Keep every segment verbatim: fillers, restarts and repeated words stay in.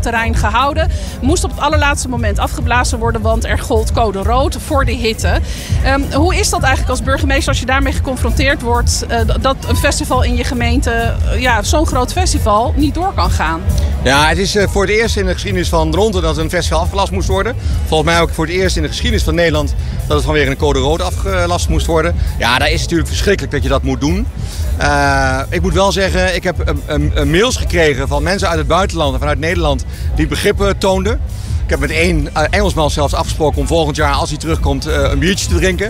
terrein gehouden. Moest op het allerlaatste moment afgeblazen worden, want er gold code rood voor de hitte. Um, hoe is dat eigenlijk als burgemeester als je daarmee geconfronteerd wordt uh, dat een festival in je gemeente, uh, ja, zo'n groot festival, niet door kan gaan? Ja, het is uh, voor het eerst in de geschiedenis van Dronten dat een festival afgelast moest worden. Volgens mij ook voor het eerst in de geschiedenis van Nederland dat het vanwege een code rood afgelast moest worden. Ja, dat is natuurlijk verschrikkelijk dat je dat moet doen. Uh, ik moet wel zeggen, ik heb um, um, um, mails gekregen van mensen uit het buitenland en vanuit Nederland die begrippen toonden. Ik heb met één uh, Engelsman zelfs afgesproken om volgend jaar, als hij terugkomt, uh, een biertje te drinken.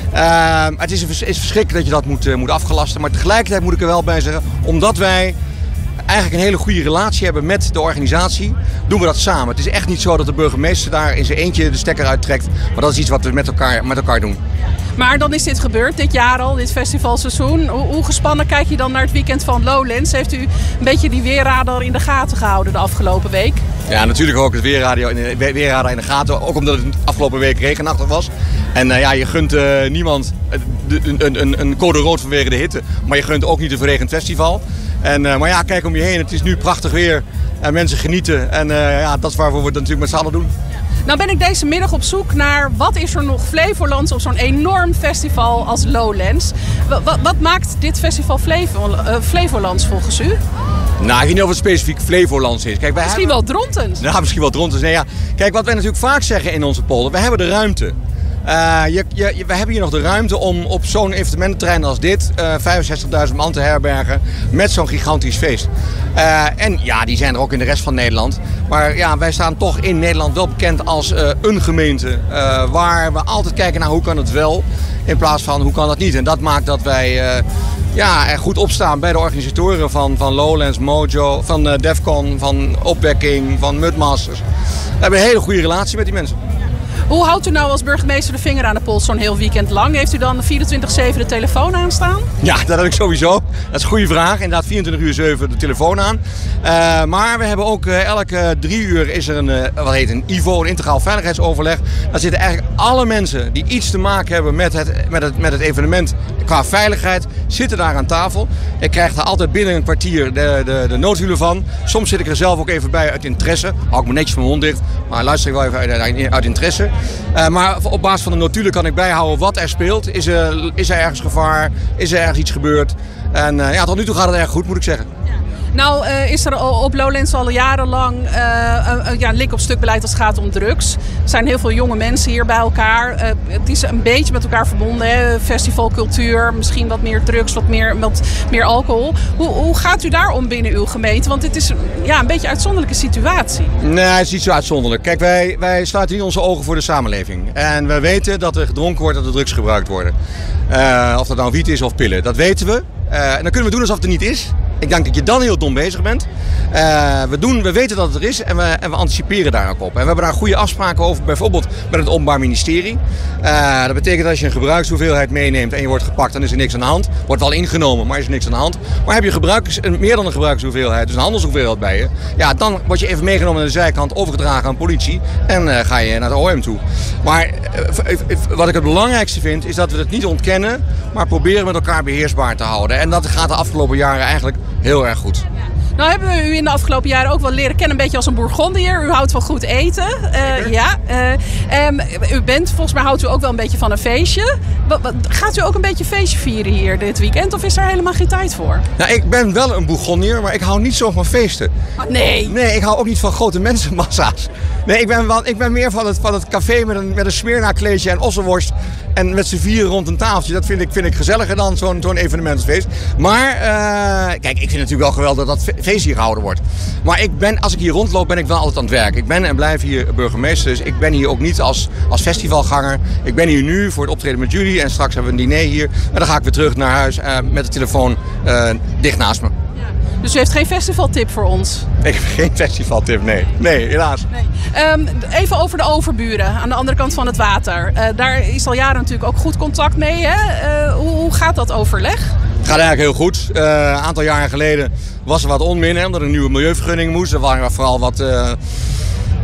Uh, het is, is verschrikkelijk dat je dat moet, uh, moet afgelasten. Maar tegelijkertijd moet ik er wel bij zeggen, omdat wij eigenlijk een hele goede relatie hebben met de organisatie, doen we dat samen. Het is echt niet zo dat de burgemeester daar in zijn eentje de stekker uittrekt. Maar dat is iets wat we met elkaar, met elkaar doen. Maar dan is dit gebeurd, dit jaar al, dit festivalseizoen. Hoe, hoe gespannen kijk je dan naar het weekend van Lowlands? Heeft u een beetje die weerradar in de gaten gehouden de afgelopen week? Ja, natuurlijk ook het weerradar in de, weerradar in de gaten. Ook omdat het afgelopen week regenachtig was. En uh, ja, je gunt uh, niemand een, een, een, een code rood vanwege de hitte. Maar je gunt ook niet een verregend festival. En, uh, maar ja, kijk om je heen. Het is nu prachtig weer. En mensen genieten. En uh, ja, dat is waarvoor we het natuurlijk met z'n allen doen. Nou ben ik deze middag op zoek naar wat is er nog Flevolands op zo'n enorm festival als Lowlands. Wat, wat, wat maakt dit festival Flevo, uh, Flevolands volgens u? Nou, ik weet niet of het specifiek Flevolands is. Kijk, wij misschien hebben... wel Drontens. Nou, misschien wel Drontens. Nee, ja. Kijk, wat wij natuurlijk vaak zeggen in onze polder, we hebben de ruimte. Uh, je, je, we hebben hier nog de ruimte om op zo'n evenemententerrein als dit uh, vijfenzestigduizend man te herbergen met zo'n gigantisch feest. Uh, en ja, die zijn er ook in de rest van Nederland. Maar ja, wij staan toch in Nederland wel bekend als uh, een gemeente uh, waar we altijd kijken naar hoe kan het wel in plaats van hoe kan het niet. En dat maakt dat wij uh, ja, er goed op staan bij de organisatoren van, van Lowlands, Mojo, van uh, Defcon, van Opwekking, van Mudmasters. We hebben een hele goede relatie met die mensen. Hoe houdt u nou als burgemeester de vinger aan de pols zo'n heel weekend lang? Heeft u dan vierentwintig zeven de telefoon aanstaan? Ja, dat heb ik sowieso. Dat is een goede vraag. Inderdaad, vierentwintig uur zeven de telefoon aan. Uh, maar we hebben ook uh, elke drie uur is er een, uh, wat heet een I V O, een integraal veiligheidsoverleg. Daar zitten eigenlijk alle mensen die iets te maken hebben met het, met het, met het evenement qua veiligheid, zitten daar aan tafel. Ik krijg daar altijd binnen een kwartier de, de, de noodhulen van. Soms zit ik er zelf ook even bij uit interesse. Hou ik me netjes mijn mond dicht, maar luister ik wel even uit, uit, uit interesse. Uh, maar op basis van de notulen kan ik bijhouden wat er speelt. Is er, is er ergens gevaar? Is er ergens iets gebeurd? En uh, ja, tot nu toe gaat het erg goed, moet ik zeggen. Nou uh, is er op Lowlands al jarenlang uh, uh, ja, lik op stuk beleid als het gaat om drugs. Er zijn heel veel jonge mensen hier bij elkaar. Uh, het is een beetje met elkaar verbonden. Hè? Festivalcultuur, misschien wat meer drugs, wat meer, wat meer alcohol. Hoe, hoe gaat u daar om binnen uw gemeente? Want dit is ja, een beetje een uitzonderlijke situatie. Nee, het is niet zo uitzonderlijk. Kijk, wij, wij sluiten niet onze ogen voor de samenleving. En we weten dat er gedronken wordt, dat er drugs gebruikt worden. Uh, of dat nou wiet is of pillen, dat weten we. Uh, en dan kunnen we doen alsof het er niet is. Ik denk dat je dan heel dom bezig bent. Uh, we, doen, we weten dat het er is en we, en we anticiperen daar ook op. En we hebben daar goede afspraken over, bijvoorbeeld met het Openbaar Ministerie. Uh, dat betekent dat als je een gebruikshoeveelheid meeneemt en je wordt gepakt, dan is er niks aan de hand. Wordt wel ingenomen, maar is er niks aan de hand. Maar heb je gebruikers, meer dan een gebruikshoeveelheid, dus een handelshoeveelheid bij je, ja, dan word je even meegenomen naar de zijkant, overgedragen aan politie en uh, ga je naar de O M toe. Maar uh, wat ik het belangrijkste vind, is dat we het niet ontkennen, maar proberen met elkaar beheersbaar te houden. En dat gaat de afgelopen jaren eigenlijk heel erg goed. Nou hebben we u in de afgelopen jaren ook wel leren kennen, een beetje als een Bourgondier. U houdt van goed eten. Uh, ja. Uh, um, u bent, volgens mij houdt u ook wel een beetje van een feestje. Gaat u ook een beetje feestje vieren hier dit weekend of is er helemaal geen tijd voor? Nou, ik ben wel een Bourgondier, maar ik hou niet zo van feesten. Oh, nee. Nee, ik hou ook niet van grote mensenmassa's. Nee, ik ben, wel, ik ben meer van het, van het café met een, met een smeerna-kleedje en ossenworst. En met z'n vieren rond een tafeltje. Dat vind ik, vind ik gezelliger dan zo'n zo'n evenementsfeest. Maar, uh, kijk, ik vind het natuurlijk wel geweldig dat dat feest hier gehouden wordt. Maar ik ben, als ik hier rondloop, ben ik wel altijd aan het werk. Ik ben en blijf hier burgemeester. Dus ik ben hier ook niet als, als festivalganger. Ik ben hier nu voor het optreden met jullie. En straks hebben we een diner hier. En dan ga ik weer terug naar huis uh, met de telefoon uh, dicht naast me. Dus u heeft geen festivaltip voor ons? Ik heb geen festivaltip, nee. Nee, helaas. Nee. Um, even over de overburen aan de andere kant van het water. Uh, daar is al jaren natuurlijk ook goed contact mee. Hè? Uh, hoe, hoe gaat dat overleg? Het gaat eigenlijk heel goed. Uh, een aantal jaren geleden was er wat onmin, hè, omdat er een nieuwe milieuvergunning moest. Er waren vooral wat... Uh,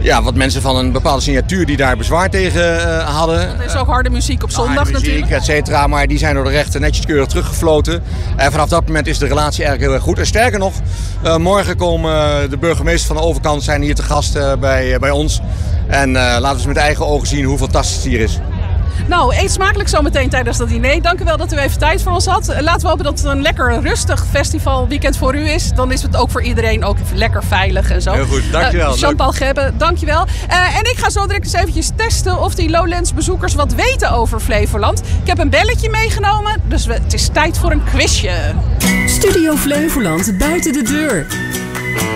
ja, wat mensen van een bepaalde signatuur die daar bezwaar tegen uh, hadden. Er is ook harde muziek op zondag harde muziek, natuurlijk. Et cetera, maar die zijn door de rechter netjes keurig teruggefloten. En vanaf dat moment is de relatie eigenlijk heel erg goed. En sterker nog, uh, morgen komen uh, de burgemeester van de overkant zijn hier te gast uh, bij, uh, bij ons. En uh, laten we eens met eigen ogen zien hoe fantastisch het hier is. Nou, eet smakelijk zometeen tijdens dat diner. Dank u wel dat u even tijd voor ons had. Laten we hopen dat het een lekker rustig festivalweekend voor u is. Dan is het ook voor iedereen ook lekker veilig en zo. Heel goed, dankjewel. Uh, Jean-Paul Gebbe, dankjewel. Uh, en ik ga zo direct eens eventjes testen of die Lowlands bezoekers wat weten over Flevoland. Ik heb een belletje meegenomen, dus het is tijd voor een quizje. Studio Flevoland buiten de deur.